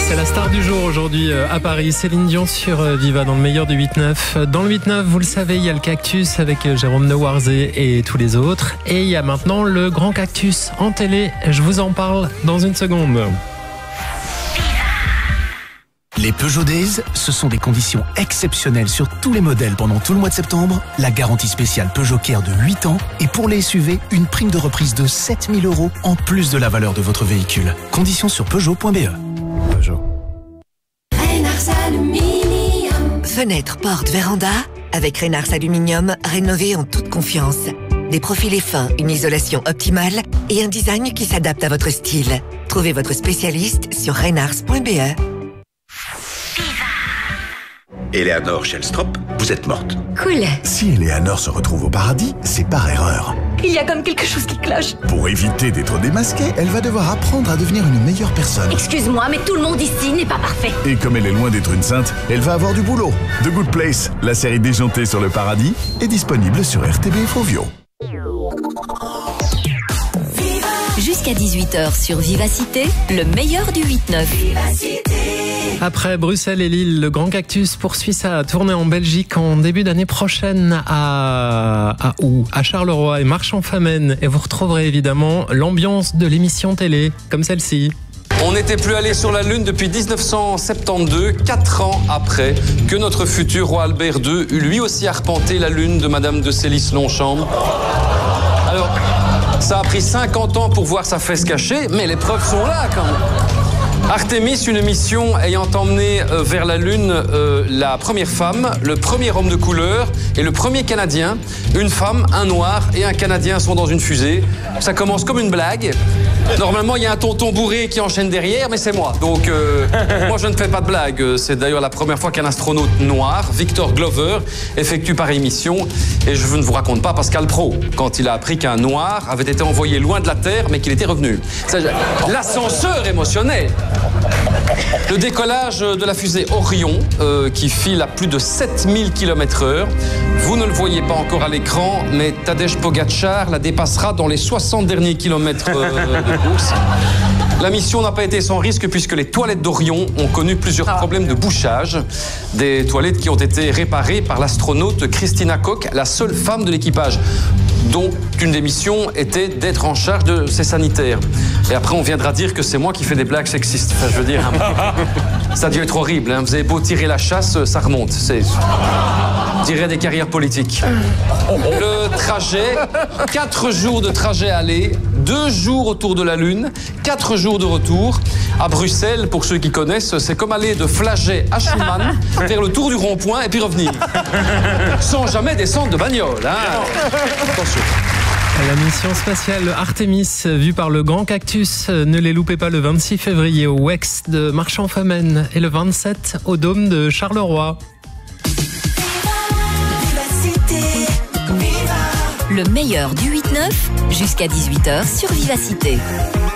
C'est la star du jour aujourd'hui à Paris. Céline Dion sur Viva dans le meilleur du 8-9. Dans le 8-9, vous le savez, il y a le Cactus avec Jérôme Nowarzé et tous les autres. Et il y a maintenant le Grand Cactus en télé. Je vous en parle dans une seconde. Les Peugeot Days, ce sont des conditions exceptionnelles sur tous les modèles pendant tout le mois de septembre. La garantie spéciale Peugeot Care de 8 ans et pour les SUV, une prime de reprise de 7 000 € en plus de la valeur de votre véhicule. Conditions sur Peugeot.be. Peugeot. Fenêtre, porte, véranda, avec Reynars Aluminium, rénové en toute confiance. Des profilés fins, une isolation optimale et un design qui s'adapte à votre style. Trouvez votre spécialiste sur reynars.be. Eleanor Shellstrop, vous êtes morte. Cool. Si Eleanor se retrouve au paradis, c'est par erreur. Il y a comme quelque chose qui cloche. Pour éviter d'être démasquée, elle va devoir apprendre à devenir une meilleure personne. Excuse-moi, mais tout le monde ici n'est pas parfait. Et comme elle est loin d'être une sainte, elle va avoir du boulot. The Good Place, la série déjantée sur le paradis, est disponible sur RTBF Ovio. Jusqu'à 18h sur Vivacité, le meilleur du 8-9. Après Bruxelles et Lille, le Grand Cactus poursuit sa tournée en Belgique en début d'année prochaine à Charleroi et Marchand-Famenne. Et vous retrouverez évidemment l'ambiance de l'émission télé, comme celle-ci. On n'était plus allé sur la Lune depuis 1972, 4 ans après que notre futur roi Albert II eut lui aussi arpenté la Lune de Madame de Célis-Longchamp. Alors, ça a pris 50 ans pour voir sa fesse cachée, mais les preuves sont là quand même. Artemis, une mission ayant emmené vers la Lune la première femme, le premier homme de couleur et le premier Canadien. Une femme, un noir et un Canadien sont dans une fusée. Ça commence comme une blague. Normalement, il y a un tonton bourré qui enchaîne derrière, mais c'est moi. Donc, moi, je ne fais pas de blague. C'est d'ailleurs la première fois qu'un astronaute noir, Victor Glover, effectue pareille mission. Et je ne vous raconte pas Pascal Praud, quand il a appris qu'un noir avait été envoyé loin de la Terre, mais qu'il était revenu. L'ascenseur émotionnel. Le décollage de la fusée Orion, qui file à plus de 7000 km/h. Vous ne le voyez pas encore à l'écran, mais Tadej Pogačar la dépassera dans les 60 derniers kilomètres de course. La mission n'a pas été sans risque puisque les toilettes d'Orion ont connu plusieurs problèmes de bouchage. Des toilettes qui ont été réparées par l'astronaute Christina Koch, la seule femme de l'équipage, dont une des missions était d'être en charge de ces sanitaires. Et après, on viendra dire que c'est moi qui fais des blagues sexistes. Enfin, je veux dire, ça a dû être horrible. Hein. Vous avez beau tirer la chasse, ça remonte. C'est, je dirais, des carrières politiques. Le trajet, 4 jours de trajet aller, 2 jours autour de la Lune, 4 jours de retour. À Bruxelles, pour ceux qui connaissent, c'est comme aller de Flagey à Schumann, faire le tour du rond-point et puis revenir. Sans jamais descendre de bagnole. Hein. Attention. La mission spatiale Artemis, vue par le Grand Cactus, ne les loupez pas le 26 février au WEX de Marchand-Famenne et le 27 au Dôme de Charleroi. Le meilleur du 8-9, jusqu'à 18h sur Vivacité.